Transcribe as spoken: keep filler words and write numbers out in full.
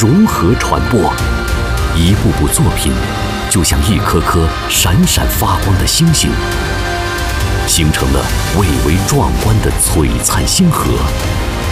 如何传播？一部部作品就像一颗颗闪闪发光的星星，形成了蔚为壮观的璀璨星河。